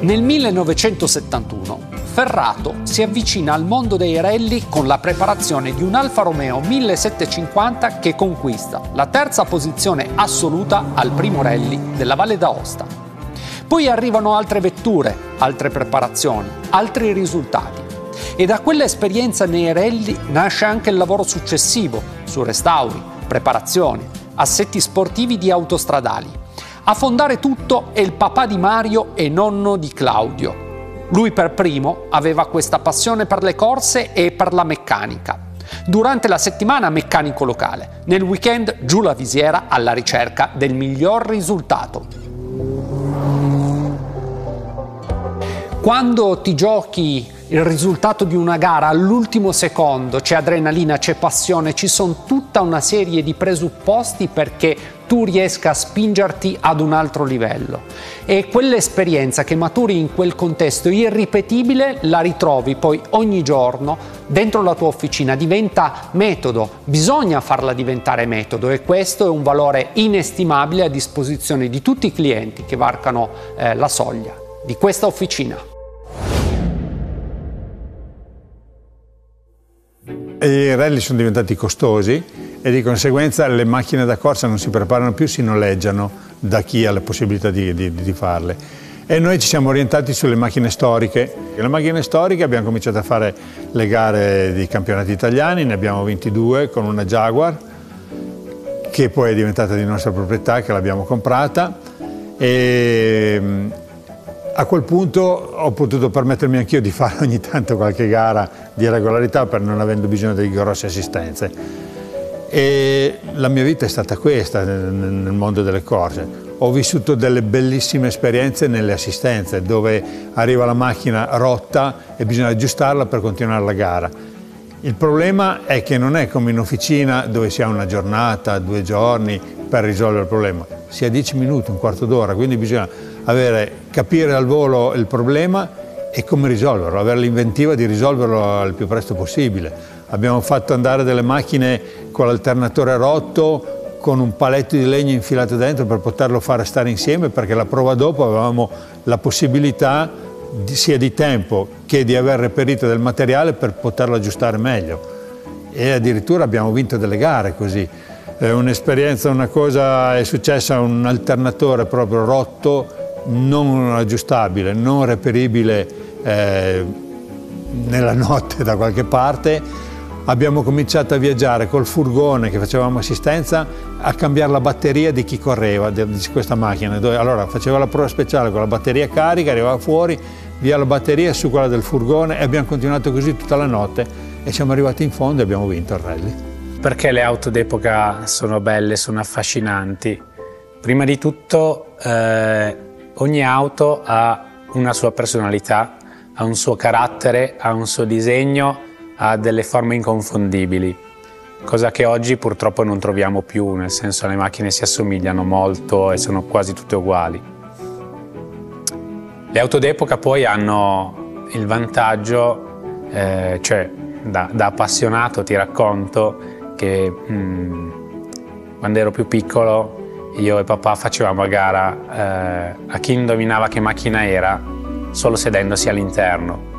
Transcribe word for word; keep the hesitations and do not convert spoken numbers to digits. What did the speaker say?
Nel millenovecentosettantuno Ferrato si avvicina al mondo dei rally con la preparazione di un Alfa Romeo millesettecentocinquanta che conquista la terza posizione assoluta al primo rally della Valle d'Aosta. Poi arrivano altre vetture, altre preparazioni, altri risultati. E da quell'esperienza nei rally nasce anche il lavoro successivo su restauri, preparazioni, assetti sportivi di autostradali. A fondare tutto è il papà di Mario e nonno di Claudio. Lui per primo aveva questa passione per le corse e per la meccanica. Durante la settimana meccanico locale, nel weekend giù la visiera alla ricerca del miglior risultato. Quando ti giochi il risultato di una gara all'ultimo secondo, c'è adrenalina, c'è passione, ci sono tutta una serie di presupposti perché tu riesca a spingerti ad un altro livello. E quell'esperienza che maturi in quel contesto irripetibile la ritrovi poi ogni giorno dentro la tua officina, diventa metodo, bisogna farla diventare metodo e questo è un valore inestimabile a disposizione di tutti i clienti che varcano eh, la soglia di questa officina. I rally sono diventati costosi e di conseguenza le macchine da corsa non si preparano più, si noleggiano da chi ha la possibilità di, di, di farle. E noi ci siamo orientati sulle macchine storiche. Le macchine storiche abbiamo cominciato a fare le gare di campionati italiani, ne abbiamo ventidue con una Jaguar, che poi è diventata di nostra proprietà, che l'abbiamo comprata. E a quel punto ho potuto permettermi anch'io di fare ogni tanto qualche gara di regolarità per non avendo bisogno di grosse assistenze. E la mia vita è stata questa nel mondo delle corse. Ho vissuto delle bellissime esperienze nelle assistenze dove arriva la macchina rotta e bisogna aggiustarla per continuare la gara. Il problema è che non è come in officina dove si ha una giornata, due giorni per risolvere il problema. Si ha dieci minuti, un quarto d'ora, quindi bisogna avere, capire al volo il problema e come risolverlo, avere l'inventiva di risolverlo il più presto possibile. Abbiamo fatto andare delle macchine con l'alternatore rotto, con un paletto di legno infilato dentro per poterlo fare stare insieme, perché la prova dopo avevamo la possibilità di, sia di tempo che di aver reperito del materiale per poterlo aggiustare meglio. E addirittura abbiamo vinto delle gare così. È un'esperienza, una cosa, è successa un alternatore proprio rotto, non aggiustabile, non reperibile eh, nella notte da qualche parte. Abbiamo cominciato a viaggiare col furgone che facevamo assistenza a cambiare la batteria di chi correva di questa macchina. Allora faceva la prova speciale con la batteria carica, arrivava fuori, via la batteria su quella del furgone e abbiamo continuato così tutta la notte e siamo arrivati in fondo e abbiamo vinto il rally. Perché le auto d'epoca sono belle, sono affascinanti? Prima di tutto eh, ogni auto ha una sua personalità, ha un suo carattere, ha un suo disegno, ha delle forme inconfondibili, cosa che oggi purtroppo non troviamo più, nel senso le macchine si assomigliano molto e sono quasi tutte uguali. Le auto d'epoca poi hanno il vantaggio, eh, cioè da, da appassionato ti racconto che mh, quando ero più piccolo io e papà facevamo a gara eh, a chi indovinava che macchina era solo sedendosi all'interno.